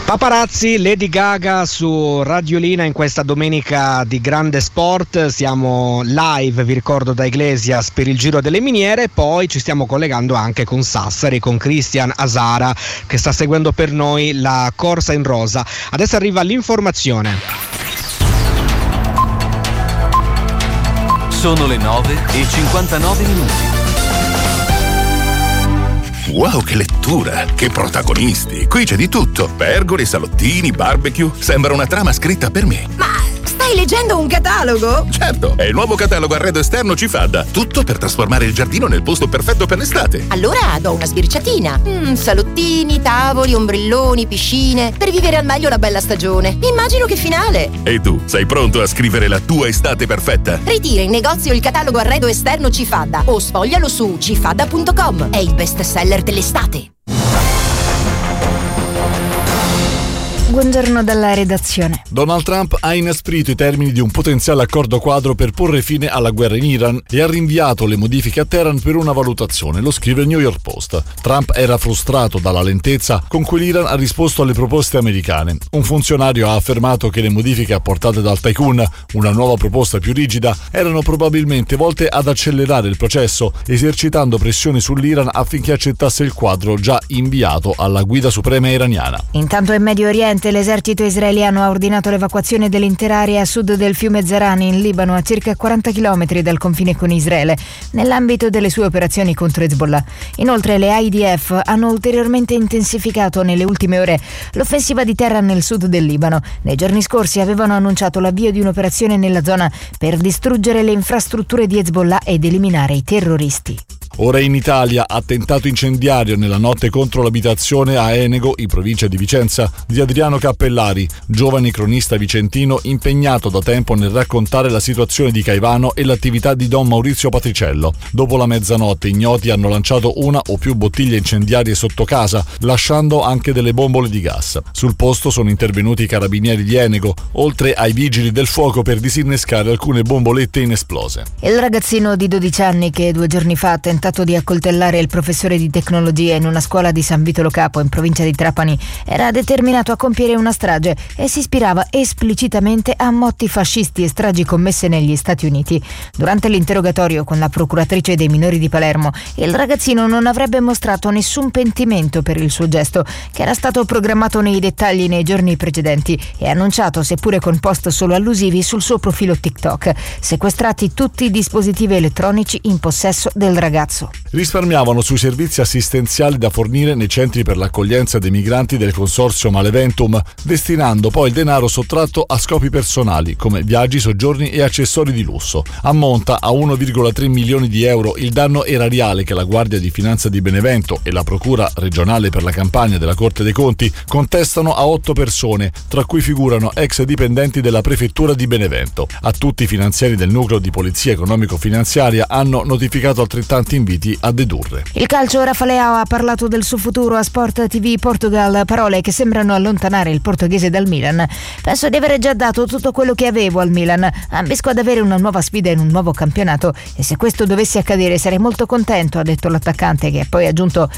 Paparazzi, Lady Gaga su Radiolina in questa domenica di grande sport. Siamo live, vi ricordo, da Iglesias per il Giro delle Miniere. Poi ci stiamo collegando anche con Sassari, con Cristian Asara che sta seguendo per noi la corsa in rosa. Adesso arriva l'informazione. Sono le 9:59. Wow, che lettura! Che protagonisti! Qui c'è di tutto. Pergole, salottini, barbecue. Sembra una trama scritta per me. Ma stai leggendo un catalogo? Certo, è il nuovo catalogo arredo esterno Cifadda. Tutto per trasformare il giardino nel posto perfetto per l'estate. Allora do una sbirciatina. Salottini, tavoli, ombrelloni, piscine. Per vivere al meglio la bella stagione. Immagino che finale. E tu, sei pronto a scrivere la tua estate perfetta? Ritira in negozio il catalogo arredo esterno Cifadda o sfoglialo su cifadda.com. È il best seller dell'estate. Buongiorno dalla redazione. Donald Trump ha inasprito i termini di un potenziale accordo quadro per porre fine alla guerra in Iran e ha rinviato le modifiche a Teheran per una valutazione, lo scrive il New York Post. Trump era frustrato dalla lentezza con cui l'Iran ha risposto alle proposte americane. Un funzionario ha affermato che le modifiche apportate dal tycoon, una nuova proposta più rigida, erano probabilmente volte ad accelerare il processo, esercitando pressioni sull'Iran affinché accettasse il quadro già inviato alla guida suprema iraniana. Intanto in Medio Oriente l'esercito israeliano ha ordinato l'evacuazione dell'intera area a sud del fiume Zarani in Libano, a circa 40 km dal confine con Israele, nell'ambito delle sue operazioni contro Hezbollah. Inoltre le IDF hanno ulteriormente intensificato nelle ultime ore l'offensiva di terra nel sud del Libano. Nei giorni scorsi avevano annunciato l'avvio di un'operazione nella zona per distruggere le infrastrutture di Hezbollah ed eliminare i terroristi. Ora in Italia, attentato incendiario nella notte contro l'abitazione a Enego, in provincia di Vicenza, di Adriano Cappellari, giovane cronista vicentino impegnato da tempo nel raccontare la situazione di Caivano e l'attività di Don Maurizio Patriciello. Dopo la mezzanotte ignoti hanno lanciato una o più bottiglie incendiarie sotto casa, lasciando anche delle bombole di gas. Sul posto sono intervenuti i carabinieri di Enego, oltre ai vigili del fuoco per disinnescare alcune bombolette inesplose. Il ragazzino di 12 anni che 2 giorni fa ha tentato di accoltellare il professore di tecnologia in una scuola di San Vitolo Capo in provincia di Trapani era determinato a compiere una strage e si ispirava esplicitamente a motti fascisti e stragi commesse negli Stati Uniti. Durante l'interrogatorio con la procuratrice dei minori di Palermo, il ragazzino non avrebbe mostrato nessun pentimento per il suo gesto, che era stato programmato nei dettagli nei giorni precedenti e annunciato, seppure con post solo allusivi, sul suo profilo TikTok. Sequestrati tutti i dispositivi elettronici in possesso del ragazzo. Risparmiavano sui servizi assistenziali da fornire nei centri per l'accoglienza dei migranti del consorzio Maleventum, destinando poi il denaro sottratto a scopi personali come viaggi, soggiorni e accessori di lusso. Ammonta a 1,3 milioni di euro il danno erariale che la Guardia di Finanza di Benevento e la Procura regionale per la Campania della Corte dei Conti contestano a 8 persone, tra cui figurano ex dipendenti della Prefettura di Benevento. A tutti i finanzieri del nucleo di polizia economico-finanziaria hanno notificato altrettanti inviti a dedurre. Il calcio, Rafa Leao ha parlato del suo futuro a Sport TV Portugal, parole che sembrano allontanare il portoghese dal Milan. Penso di aver già dato tutto quello che avevo al Milan, ambisco ad avere una nuova sfida in un nuovo campionato e se questo dovesse accadere sarei molto contento, ha detto l'attaccante, che ha poi aggiunto: